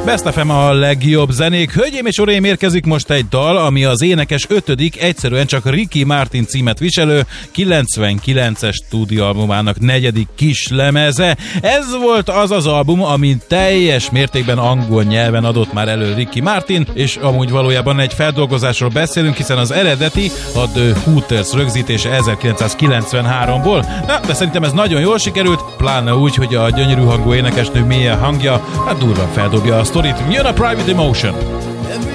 Best FM a legjobb zenék. Hölgyeim és uraim, érkezik most egy dal, ami az énekes 5., egyszerűen csak Ricky Martin címet viselő 99-es stúdióalbumának 4. kislemeze. Ez volt az az album, ami teljes mértékben angol nyelven adott már elő Ricky Martin, és amúgy valójában egy feldolgozásról beszélünk, hiszen az eredeti a The Hooters rögzítése 1993-ból. Na, de szerintem ez nagyon jól sikerült, pláne úgy, hogy a gyönyörű hangú énekesnő mélye hangja, hát durva feldobja a sztorit. Jön a Private Emotion!